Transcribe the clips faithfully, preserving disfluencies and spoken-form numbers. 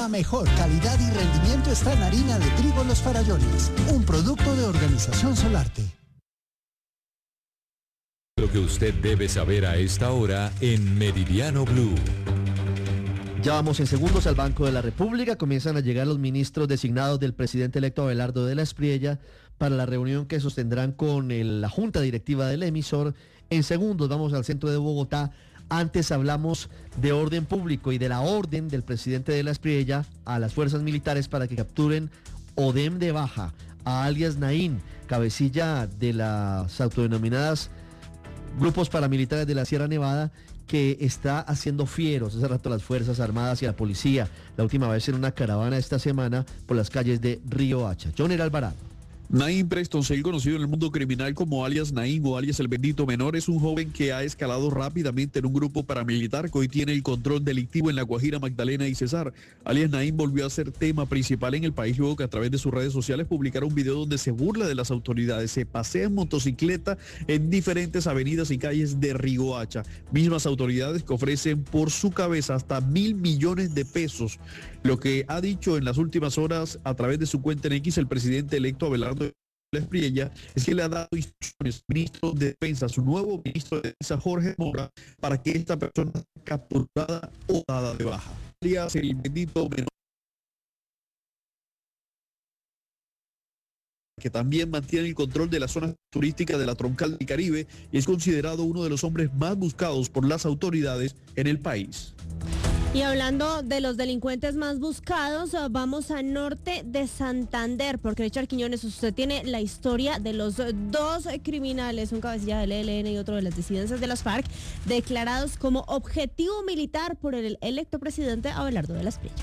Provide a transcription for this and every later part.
La mejor calidad y rendimiento está en harina de trigo Los Farallones, un producto de Organización Solarte. Lo que usted debe saber a esta hora en Meridiano Blue. Ya vamos en segundos al Banco de la República. Comienzan a llegar los ministros designados del presidente electo Abelardo de la Espriella para la reunión que sostendrán con el, la Junta Directiva del emisor. En segundos vamos al centro de Bogotá. Antes hablamos de orden público y de la orden del presidente de la Espriella a las fuerzas militares para que capturen o den de baja a alias Naín, cabecilla de las autodenominadas grupos paramilitares de la Sierra Nevada, que está haciendo fieros hace rato las Fuerzas Armadas y la policía, la última vez en una caravana esta semana por las calles de Río Hacha. Joner Alvarado. Naín Prestonseil, conocido en el mundo criminal como alias Naín o alias El Bendito Menor, es un joven que ha escalado rápidamente en un grupo paramilitar que hoy tiene el control delictivo en La Guajira, Magdalena y Cesar. Alias Naín volvió a ser tema principal en el país luego que a través de sus redes sociales publicara un video donde se burla de las autoridades, se pasea en motocicleta en diferentes avenidas y calles de Riohacha. Mismas autoridades que ofrecen por su cabeza hasta mil millones de pesos. Lo que ha dicho en las últimas horas a través de su cuenta en X el presidente electo Abelardo de la Espriella es que le ha dado instrucciones al ministro de Defensa, su nuevo ministro de Defensa, Jorge Mora, para que esta persona sea capturada o dada de baja. Alias El Bendito Menor, que también mantiene el control de la zona turística de la Troncal del Caribe y es considerado uno de los hombres más buscados por las autoridades en el país. Y hablando de los delincuentes más buscados, vamos al norte de Santander, porque Richard Quiñones, usted tiene la historia de los dos criminales, un cabecilla del E L N y otro de las disidencias de las FARC, declarados como objetivo militar por el electo presidente Abelardo de la Espriella.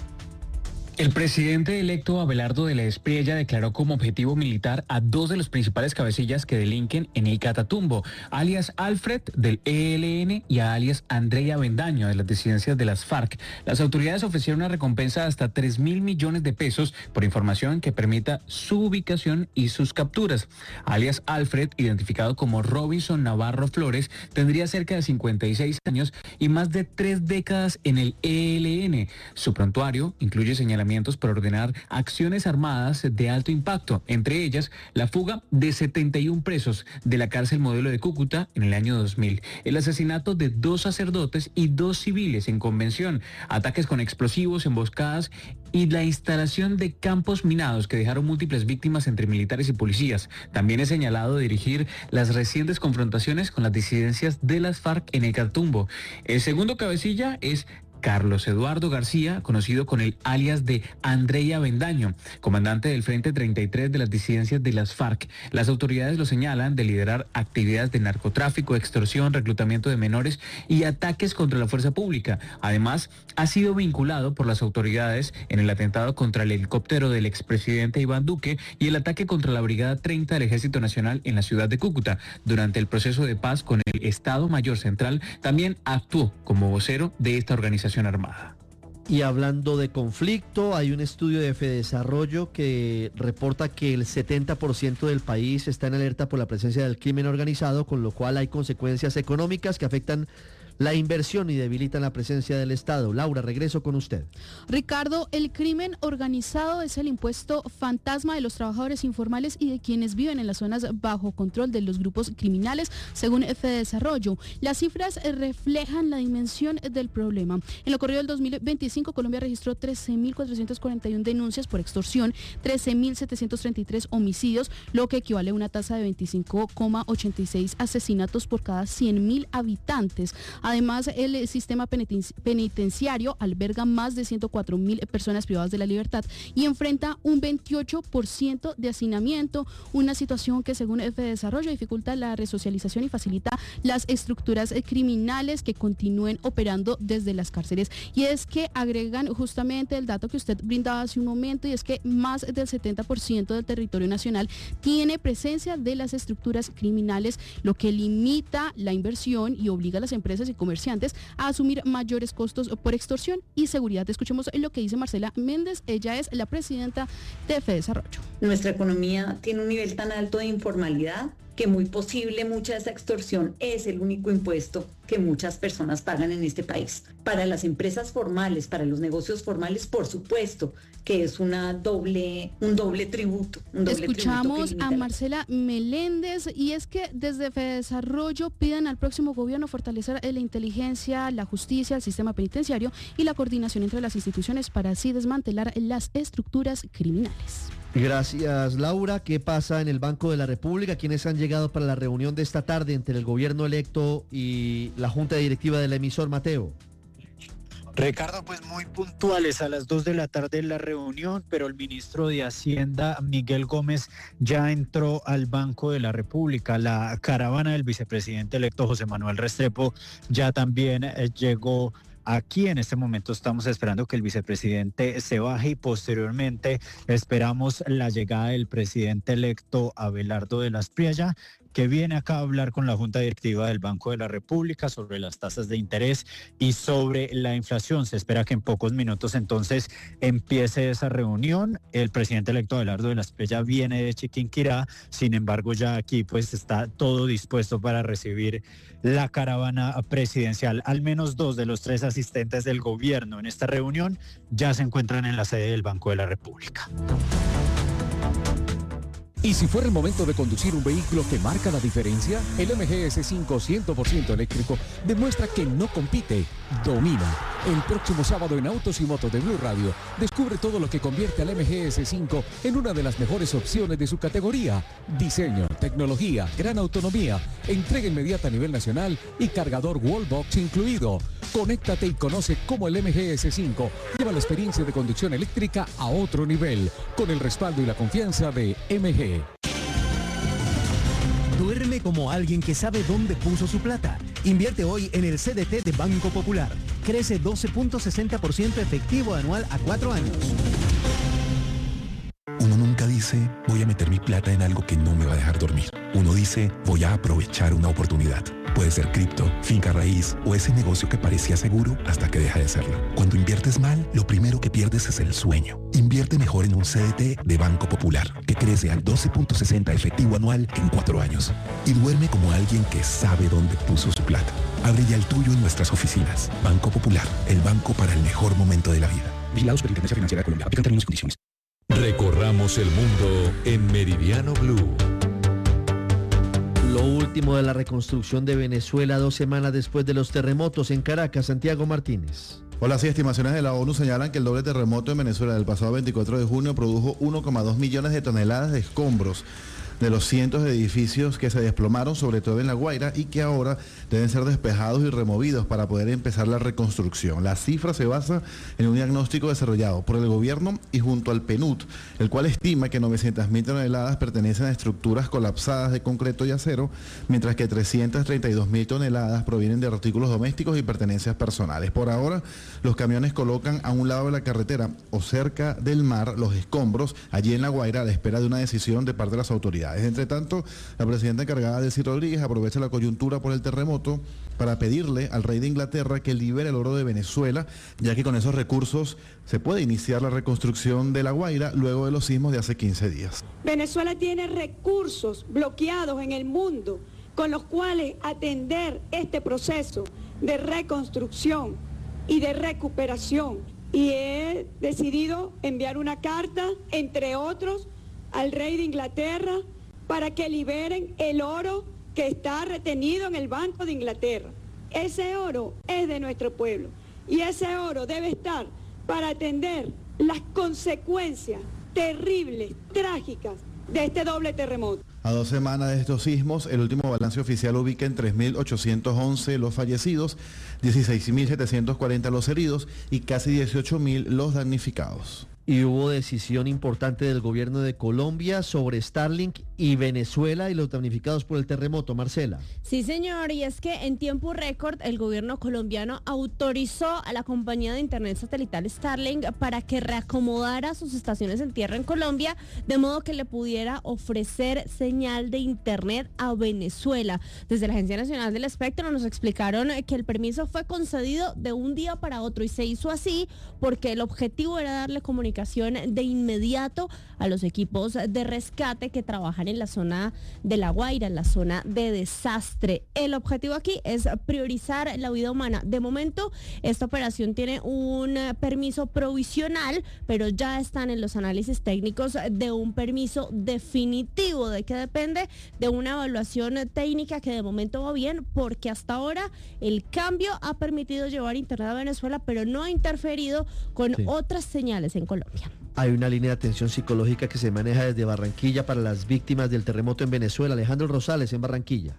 El presidente electo Abelardo de la Espriella declaró como objetivo militar a dos de los principales cabecillas que delinquen en el Catatumbo, alias Alfred del E L N y a alias Andrea Bendaño de las disidencias de las FARC. Las autoridades ofrecieron una recompensa de hasta tres mil millones de pesos por información que permita su ubicación y sus capturas. Alias Alfred, identificado como Robinson Navarro Flores, tendría cerca de cincuenta y seis años y más de tres décadas en el E L N. Su prontuario incluye señalamientos por ordenar acciones armadas de alto impacto, entre ellas la fuga de setenta y uno presos de la cárcel Modelo de Cúcuta en el año dos mil, el asesinato de dos sacerdotes y dos civiles en Convención, ataques con explosivos, emboscadas y la instalación de campos minados que dejaron múltiples víctimas entre militares y policías. También es señalado de dirigir las recientes confrontaciones con las disidencias de las FARC en el Catatumbo. El segundo cabecilla es Carlos Eduardo García, conocido con el alias de Andrea Bendaño, comandante del Frente treinta y tres de las disidencias de las FARC. Las autoridades lo señalan de liderar actividades de narcotráfico, extorsión, reclutamiento de menores y ataques contra la fuerza pública. Además, ha sido vinculado por las autoridades en el atentado contra el helicóptero del expresidente Iván Duque y el ataque contra la Brigada treinta del Ejército Nacional en la ciudad de Cúcuta. Durante el proceso de paz con el Estado Mayor Central, también actuó como vocero de esta organización armada. Y hablando de conflicto, hay un estudio de Fedesarrollo que reporta que el setenta por ciento del país está en alerta por la presencia del crimen organizado, con lo cual hay consecuencias económicas que afectan la inversión y debilitan la presencia del Estado. Laura, regreso con usted. Ricardo, el crimen organizado es el impuesto fantasma de los trabajadores informales y de quienes viven en las zonas bajo control de los grupos criminales, según Fedesarrollo. Las cifras reflejan la dimensión del problema. En lo corrido del dos mil veinticinco, Colombia registró trece mil cuatrocientas cuarenta y una denuncias por extorsión, trece mil setecientos treinta y tres homicidios, lo que equivale a una tasa de veinticinco coma ochenta y seis asesinatos por cada cien mil habitantes. Además, el sistema penitenciario alberga más de ciento cuatro mil personas privadas de la libertad y enfrenta un veintiocho por ciento de hacinamiento, una situación que, según Fedesarrollo, dificulta la resocialización y facilita las estructuras criminales que continúen operando desde las cárceles. Y es que agregan justamente el dato que usted brindaba hace un momento, y es que más del setenta por ciento del territorio nacional tiene presencia de las estructuras criminales, lo que limita la inversión y obliga a las empresas y comerciantes a asumir mayores costos por extorsión y seguridad. Escuchemos lo que dice Marcela Méndez, ella es la presidenta de Fedesarrollo. Nuestra economía tiene un nivel tan alto de informalidad que muy posible mucha de esa extorsión es el único impuesto que muchas personas pagan en este país. Para las empresas formales, para los negocios formales, por supuesto que es una doble, un doble tributo. Un doble Escuchamos tributo a Marcela Meléndez y es que desde Fedesarrollo piden al próximo gobierno fortalecer la inteligencia, la justicia, el sistema penitenciario y la coordinación entre las instituciones para así desmantelar las estructuras criminales. Gracias, Laura. ¿Qué pasa en el Banco de la República? ¿Quiénes han llegado para la reunión de esta tarde entre el gobierno electo y la junta directiva del emisor, Mateo? Ricardo, pues muy puntuales, a las dos de la tarde en la reunión, pero el ministro de Hacienda, Miguel Gómez, ya entró al Banco de la República. La caravana del vicepresidente electo José Manuel Restrepo ya también eh, llegó aquí. En este momento estamos esperando que el vicepresidente se baje y posteriormente esperamos la llegada del presidente electo Abelardo de la Espriella, que viene acá a hablar con la Junta Directiva del Banco de la República sobre las tasas de interés y sobre la inflación. Se espera que en pocos minutos entonces empiece esa reunión. El presidente electo Abelardo de la Espriella viene de Chiquinquirá, sin embargo ya aquí pues está todo dispuesto para recibir la caravana presidencial. Al menos dos de los tres asistentes del gobierno en esta reunión ya se encuentran en la sede del Banco de la República. ¿Y si fuera el momento de conducir un vehículo que marca la diferencia? El M G S cinco cien por ciento eléctrico demuestra que no compite, domina. El próximo sábado en Autos y Motos de Blue Radio, descubre todo lo que convierte al M G S cinco en una de las mejores opciones de su categoría. Diseño, tecnología, gran autonomía, entrega inmediata a nivel nacional y cargador Wallbox incluido. Conéctate y conoce cómo el M G S cinco lleva la experiencia de conducción eléctrica a otro nivel, con el respaldo y la confianza de M G. Duerme como alguien que sabe dónde puso su plata. Invierte hoy en el C D T de Banco Popular. Crece doce punto sesenta por ciento efectivo anual a cuatro años. Uno nunca dice, voy a meter mi plata en algo que no me va a dejar dormir. Uno dice, voy a aprovechar una oportunidad. Puede ser cripto, finca raíz o ese negocio que parecía seguro hasta que deja de serlo. Cuando inviertes mal, lo primero que pierdes es el sueño. Invierte mejor en un C D T de Banco Popular, que crece al doce punto sesenta efectivo anual en cuatro años. Y duerme como alguien que sabe dónde puso su plata. Abre ya el tuyo en nuestras oficinas. Banco Popular, el banco para el mejor momento de la vida. Vigilado Superintendencia Financiera de Colombia. Aplican términos y condiciones. Recorramos el mundo en Meridiano Blue. Lo último de la reconstrucción de Venezuela dos semanas después de los terremotos en Caracas. Santiago Martínez. Hola, sí, estimaciones de la ONU señalan que el doble terremoto en Venezuela del pasado veinticuatro de junio produjo uno coma dos millones de toneladas de escombros de los cientos de edificios que se desplomaron, sobre todo en La Guaira, y que ahora deben ser despejados y removidos para poder empezar la reconstrucción. La cifra se basa en un diagnóstico desarrollado por el gobierno y junto al P N U D, el cual estima que novecientas mil toneladas pertenecen a estructuras colapsadas de concreto y acero, mientras que trescientas treinta y dos mil toneladas provienen de artículos domésticos y pertenencias personales. Por ahora, los camiones colocan a un lado de la carretera o cerca del mar los escombros, allí en La Guaira, a la espera de una decisión de parte de las autoridades. Entre tanto, la presidenta encargada, Delcy Rodríguez, aprovecha la coyuntura por el terremoto para pedirle al rey de Inglaterra que libere el oro de Venezuela, ya que con esos recursos se puede iniciar la reconstrucción de La Guaira luego de los sismos de hace quince días. Venezuela tiene recursos bloqueados en el mundo con los cuales atender este proceso de reconstrucción y de recuperación. Y he decidido enviar una carta, entre otros, al rey de Inglaterra, para que liberen el oro que está retenido en el Banco de Inglaterra. Ese oro es de nuestro pueblo y ese oro debe estar para atender las consecuencias terribles, trágicas de este doble terremoto. A dos semanas de estos sismos, el último balance oficial ubica en tres mil ochocientos once los fallecidos, dieciséis mil setecientos cuarenta los heridos y casi dieciocho mil los damnificados. Y hubo decisión importante del gobierno de Colombia sobre Starlink y Venezuela y los damnificados por el terremoto. Marcela. Sí, señor, y es que en tiempo récord el gobierno colombiano autorizó a la compañía de internet satelital Starlink para que reacomodara sus estaciones en tierra en Colombia, de modo que le pudiera ofrecer señal de internet a Venezuela. Desde la Agencia Nacional del Espectro nos explicaron que el permiso fue concedido de un día para otro y se hizo así porque el objetivo era darle comunicación de inmediato a los equipos de rescate que trabajan en la zona de La Guaira, en la zona de desastre. El objetivo aquí es priorizar la vida humana. De momento, esta operación tiene un permiso provisional, pero ya están en los análisis técnicos de un permiso definitivo. ¿De qué depende? De una evaluación técnica que de momento va bien, porque hasta ahora el cambio ha permitido llevar internet a Venezuela, pero no ha interferido con sí. otras señales en Colombia. Hay una línea de atención psicológica que se maneja desde Barranquilla para las víctimas del terremoto en Venezuela. Alejandro Rosales, en Barranquilla.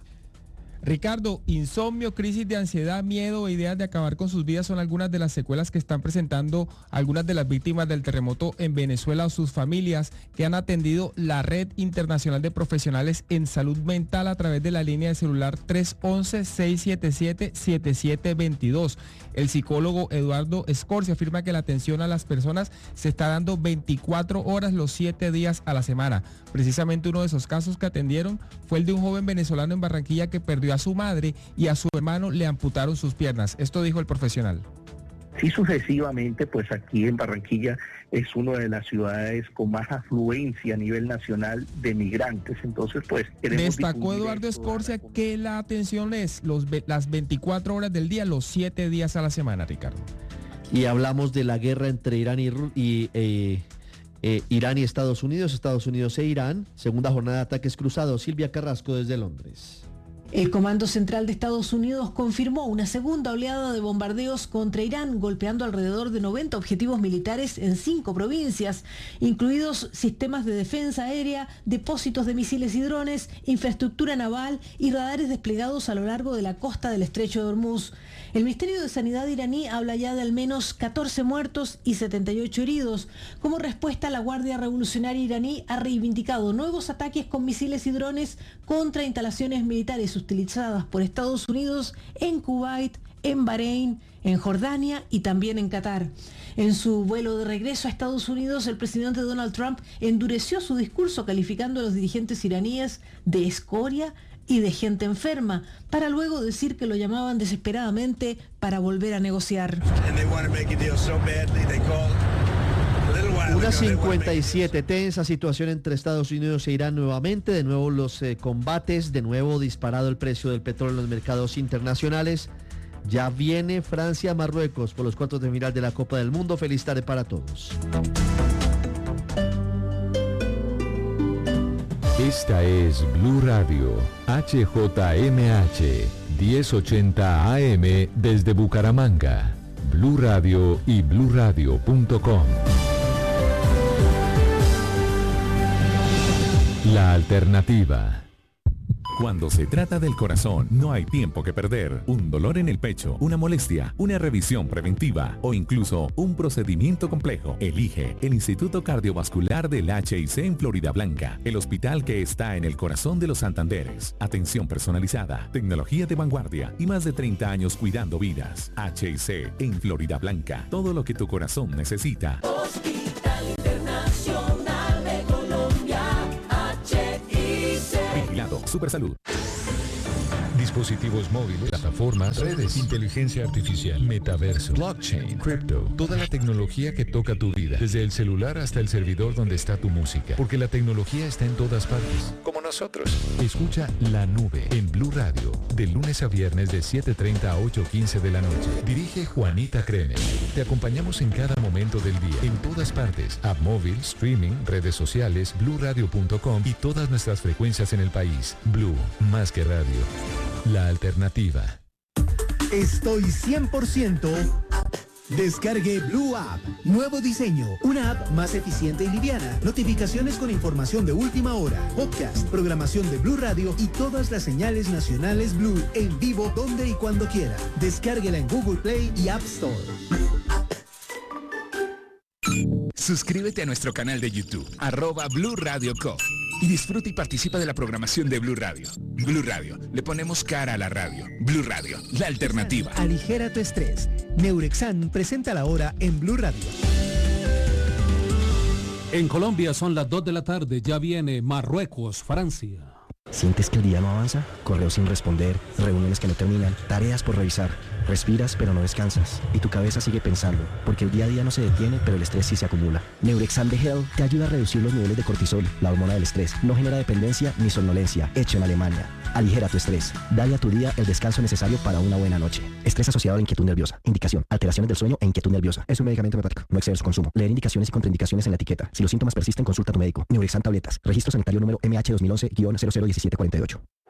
Ricardo, insomnio, crisis de ansiedad, miedo e ideas de acabar con sus vidas son algunas de las secuelas que están presentando algunas de las víctimas del terremoto en Venezuela o sus familias, que han atendido la Red Internacional de Profesionales en Salud Mental a través de la línea de celular tres once, seis siete siete, siete siete dos dos. El psicólogo Eduardo Escorcia afirma que la atención a las personas se está dando veinticuatro horas los siete días a la semana. Precisamente uno de esos casos que atendieron fue el de un joven venezolano en Barranquilla que perdió a su madre y a su hermano le amputaron sus piernas. Esto dijo el profesional. Sí, sucesivamente, pues aquí en Barranquilla es una de las ciudades con más afluencia a nivel nacional de migrantes. Entonces, pues... Destacó Eduardo Escorcia que la atención es los, las veinticuatro horas del día, los siete días a la semana, Ricardo. Y hablamos de la guerra entre Irán y... y eh... Eh, Irán y Estados Unidos, Estados Unidos e Irán, segunda jornada de ataques cruzados. Silvia Carrasco desde Londres. El Comando Central de Estados Unidos confirmó una segunda oleada de bombardeos contra Irán, golpeando alrededor de noventa objetivos militares en cinco provincias, incluidos sistemas de defensa aérea, depósitos de misiles y drones, infraestructura naval y radares desplegados a lo largo de la costa del Estrecho de Hormuz. El Ministerio de Sanidad iraní habla ya de al menos catorce muertos y setenta y ocho heridos. Como respuesta, la Guardia Revolucionaria iraní ha reivindicado nuevos ataques con misiles y drones contra instalaciones militares utilizadas por Estados Unidos en Kuwait, en Bahrein, en Jordania y también en Qatar. En su vuelo de regreso a Estados Unidos, el presidente Donald Trump endureció su discurso calificando a los dirigentes iraníes de escoria y de gente enferma, para luego decir que lo llamaban desesperadamente para volver a negociar. Una cincuenta y siete, tensa situación entre Estados Unidos e Irán nuevamente, de nuevo los eh, combates, de nuevo disparado el precio del petróleo en los mercados internacionales. Ya viene Francia-Marruecos por los cuartos de final de la Copa del Mundo. Feliz tarde para todos. Esta es Blue Radio, H J M H, diez ochenta A M desde Bucaramanga. Blue Radio y blue radio punto com. La alternativa. Cuando se trata del corazón, no hay tiempo que perder. Un dolor en el pecho, una molestia, una revisión preventiva o incluso un procedimiento complejo. Elige el Instituto Cardiovascular del H I C en Florida Blanca, el hospital que está en el corazón de los Santanderes. Atención personalizada, tecnología de vanguardia y más de treinta años cuidando vidas. H I C en Florida Blanca, todo lo que tu corazón necesita. Hospital Internacional de Colombia, H I C. Vigilado Supersalud. Dispositivos móviles, plataformas, redes, inteligencia artificial, metaverso, blockchain, cripto, toda la tecnología que toca tu vida, desde el celular hasta el servidor donde está tu música, porque la tecnología está en todas partes, como nosotros. Escucha La Nube en Blue Radio, de lunes a viernes de siete treinta a ocho quince de la noche. Dirige Juanita Kremer. Te acompañamos en cada momento del día, en todas partes, app móvil, streaming, redes sociales, blue radio punto com y todas nuestras frecuencias en el país. Blue, más que radio. La alternativa. Estoy cien por ciento. Descargue Blue App. Nuevo diseño. Una app más eficiente y liviana. Notificaciones con información de última hora. Podcast, programación de Blue Radio y todas las señales nacionales Blue en vivo donde y cuando quiera. Descárguela en Google Play y App Store. Suscríbete a nuestro canal de YouTube, arroba Blue Radio Co. Y disfruta y participa de la programación de Blue Radio. Blue Radio, le ponemos cara a la radio. Blue Radio, la alternativa. Aligera tu estrés. Neurexan presenta la hora en Blue Radio. En Colombia son las dos de la tarde, ya viene Marruecos, Francia. ¿Sientes que el día no avanza? Correos sin responder, reuniones que no terminan, tareas por revisar. Respiras pero no descansas y tu cabeza sigue pensando, porque el día a día no se detiene, pero el estrés sí se acumula. Neurexam de Hell te ayuda a reducir los niveles de cortisol, la hormona del estrés. No genera dependencia ni somnolencia. Hecho en Alemania. Aligera tu estrés. Dale a tu día el descanso necesario para una buena noche. Estrés asociado a la inquietud nerviosa. Indicación: alteraciones del sueño e inquietud nerviosa. Es un medicamento homeopático. No exceder su consumo. Leer indicaciones y contraindicaciones en la etiqueta. Si los síntomas persisten, consulta a tu médico. Neurexam tabletas. Registro sanitario número M H dos mil once guion cero cero uno siete cuatro ocho.